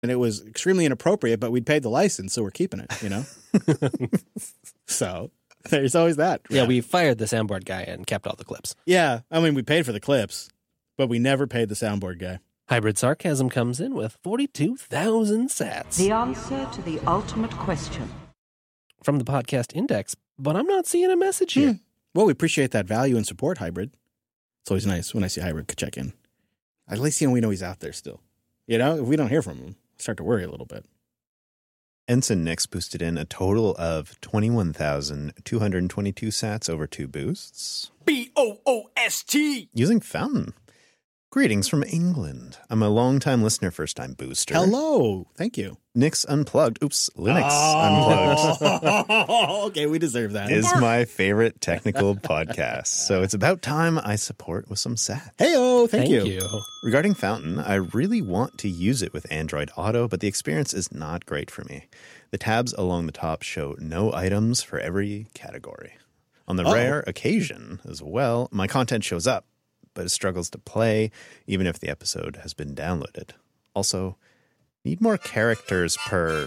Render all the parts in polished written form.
and it was extremely inappropriate, but we'd paid the license, so we're keeping it, you know? So there's always that. Yeah, we fired the soundboard guy and kept all the clips. Yeah, I mean, we paid for the clips, but we never paid the soundboard guy. Hybrid Sarcasm comes in with 42,000 sats. The answer to the ultimate question. From the podcast index, but I'm not seeing a message here. Well, we appreciate that value and support, Hybrid. It's always nice when I see Hybrid check in. At least, we know he's out there still. You know, if we don't hear from him, I start to worry a little bit. Ensign Nix boosted in a total of 21,222 sats over 2 boosts. BOOST! Using Fountain. Greetings from England. I'm a long-time listener, first-time booster. Hello. Thank you. Nix Unplugged. Oops, Linux Unplugged. Okay, we deserve that. Is my favorite technical podcast. So it's about time I support with some sats. Hey-oh, thank you. you. Regarding Fountain, I really want to use it with Android Auto, but the experience is not great for me. The tabs along the top show no items for every category. On the rare occasion as well, my content shows up, but it struggles to play even if the episode has been downloaded. Also, need more characters per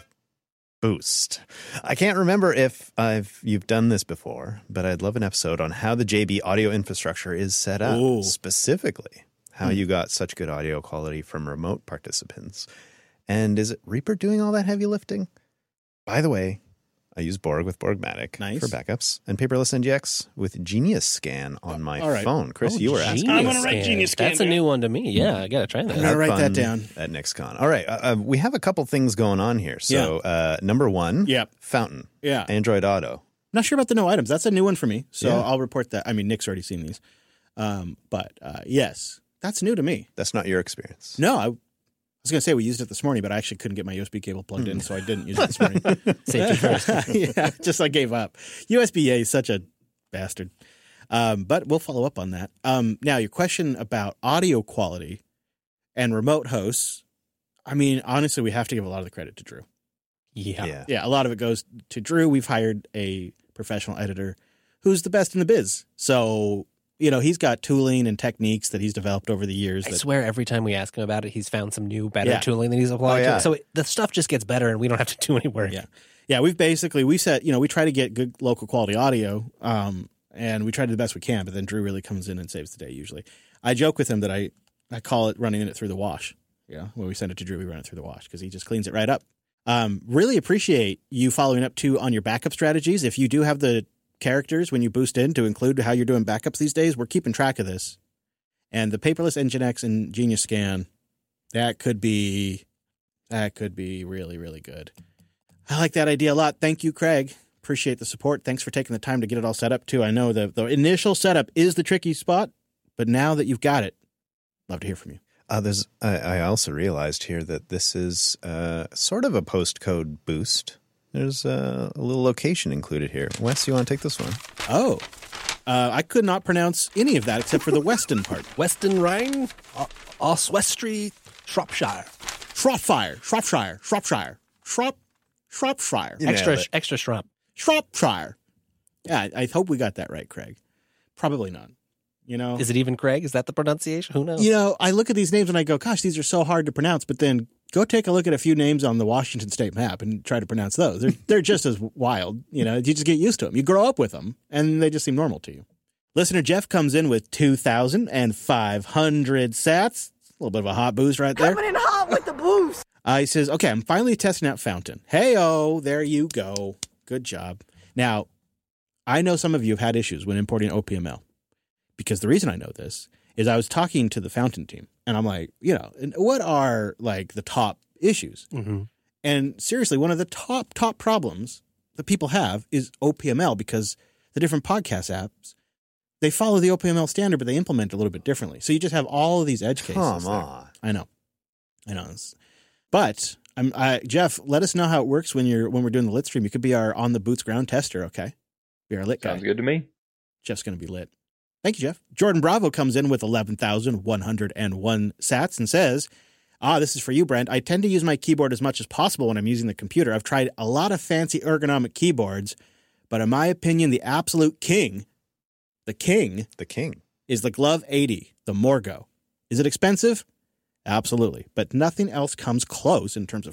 boost. I can't remember if you've done this before, but I'd love an episode on how the JB audio infrastructure is set up. Ooh. Specifically, how you got such good audio quality from remote participants. And is it Reaper doing all that heavy lifting? By the way, I use Borg with Borgmatic for backups and Paperless NGX with Genius Scan on my phone. Chris, you were asking. I'm going to write Genius Scan. That's a new one to me. Yeah, I got to try that. I'm going to write that down. At NixCon. All right. We have a couple things going on here. So number one, Fountain. Yeah. Android Auto. Not sure about the no items. That's a new one for me. So I'll report that. I mean, Nick's already seen these. But yes, that's new to me. That's not your experience. No, I was going to say we used it this morning, but I actually couldn't get my USB cable plugged in, so I didn't use it this morning. Safety first. Yeah, just I gave up. USB-A is such a bastard. But we'll follow up on that. Now, your question about audio quality and remote hosts, I mean, honestly, we have to give a lot of the credit to Drew. Yeah. Yeah, a lot of it goes to Drew. We've hired a professional editor who's the best in the biz. So, he's got tooling and techniques that he's developed over the years. I swear every time we ask him about it, he's found some new, better tooling that he's applied to. So the stuff just gets better and we don't have to do any work. Yeah. Yeah, we said, we try to get good local quality audio, and we try to do the best we can, but then Drew really comes in and saves the day usually. I joke with him that I call it running it through the wash. Yeah, when we send it to Drew, we run it through the wash because he just cleans it right up. Really appreciate you following up too on your backup strategies. If you do have the characters when you boost in to include how you're doing backups these days, we're keeping track of this. And the Paperless NGINX and Genius Scan, that could be really, really good. I like that idea a lot. Thank you, Craig. Appreciate the support. Thanks for taking the time to get it all set up too. I know the initial setup is the tricky spot, but now that you've got it, love to hear from you. I also realized here that this is sort of a postcode boost. There's a little location included here. Wes, you want to take this one? Oh, I could not pronounce any of that except for the Weston part. Weston Rhine, Oswestry, Shropshire. Shropshire. Extra Shrop. Shropshire. Yeah, I hope we got that right, Craig. Probably not. Is it even Craig? Is that the pronunciation? Who knows? I look at these names and I go, gosh, these are so hard to pronounce, but then go take a look at a few names on the Washington State map and try to pronounce those. They're just as wild. You just get used to them. You grow up with them, and they just seem normal to you. Listener Jeff comes in with 2,500 sats. A little bit of a hot boost right there. Coming in hot with the boost. He says, okay, I'm finally testing out Fountain. Hey-oh, there you go. Good job. Now, I know some of you have had issues when importing OPML. Because the reason I know this is I was talking to the Fountain team, and I'm like, what are the top issues? Mm-hmm. And seriously, one of the top problems that people have is OPML, because the different podcast apps, they follow the OPML standard, but they implement it a little bit differently. So you just have all of these edge cases. Come on. I know. But Jeff, let us know how it works when we're doing the lit stream. You could be our on the boots ground tester. Okay, be our lit guy. Sounds good to me. Jeff's going to be lit. Thank you, Jeff. Jordan Bravo comes in with 11,101 sats and says, this is for you, Brent. I tend to use my keyboard as much as possible when I'm using the computer. I've tried a lot of fancy ergonomic keyboards, but in my opinion, the absolute king, is the Glove 80, the Morgo. Is it expensive? Absolutely. But nothing else comes close in terms of